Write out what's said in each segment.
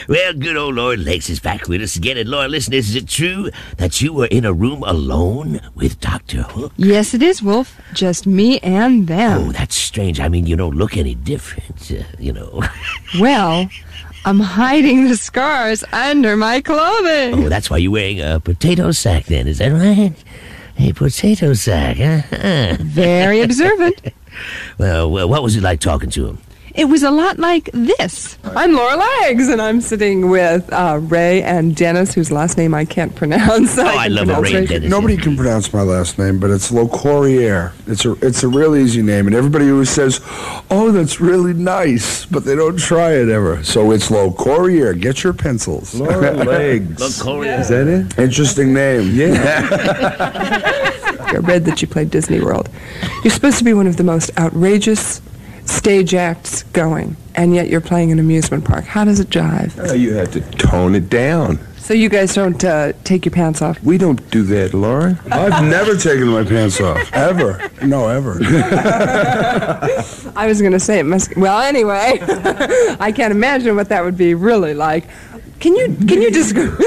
Well, good old Lord Legs is back with us again. And Laura, listen, is it true that you were in a room alone with Dr. Hook? Yes, it is, Wolf. Just me and them. Oh, that's strange. I mean, you don't look any different, Well, I'm hiding the scars under my clothing. Oh, that's why you're wearing a potato sack then, is that right? A potato sack, huh? Very observant. Well, what was it like talking to him? It was a lot like this. I'm Laura Legs, and I'm sitting with Ray and Dennis, whose last name I can't pronounce. I love it, Ray and Dennis. Nobody can pronounce my last name, but it's Locorriere. It's a real easy name, and everybody always says, "Oh, that's really nice," but they don't try it ever. So it's Locorriere. Get your pencils. Laura Legs. Locorriere. Is that it? Interesting name. Yeah. I read that you played Disney World. You're supposed to be one of the most outrageous stage acts going, and yet you're playing an amusement park. How does it jive? You have to tone it down. So you guys don't take your pants off? We don't do that, Laura. I've never taken my pants off. Ever. No, ever. I was going to say it must... Well, anyway, I can't imagine what that would be really like. Can you describe...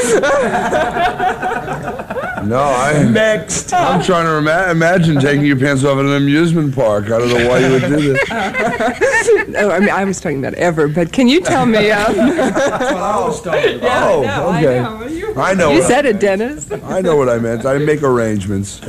No, Next. I'm trying to imagine taking your pants off at an amusement park. I don't know why you would do this. Oh, I mean, I was talking about ever, but can you tell me... That's what I was talking about. Yeah, okay. I know. You said it, Dennis. I know what I meant. I make arrangements.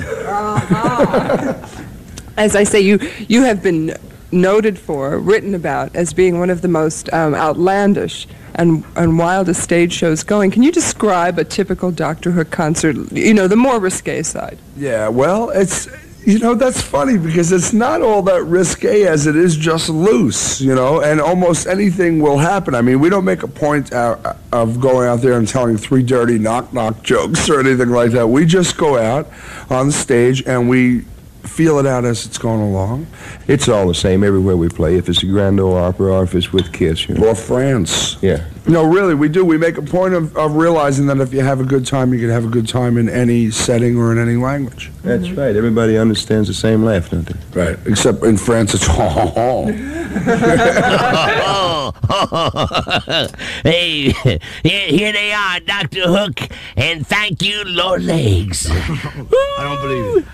As I say, you have been noted for, written about, as being one of the most outlandish and wildest stage shows going. Can you describe a typical Dr. Hook concert, the more risque side? Yeah, well, it's, that's funny because it's not all that risque as it is just loose, and almost anything will happen. I mean, we don't make a point of going out there and telling 3 dirty knock-knock jokes or anything like that. We just go out on the stage and we feel it out as it's going along. It's all the same everywhere we play, if it's a Grand Ole Opry or if it's with Kiss. Or France. Yeah. No, really, we do. We make a point of realizing that if you have a good time, you can have a good time in any setting or in any language. That's right. Everybody understands the same laugh, don't they? Right. Except in France, it's Hey, here they are, Dr. Hook, and thank you, Lord Legs. I don't believe it.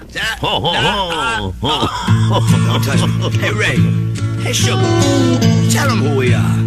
Don't touch me. Hey, Ray. Hey, Sugar. Tell them who we are.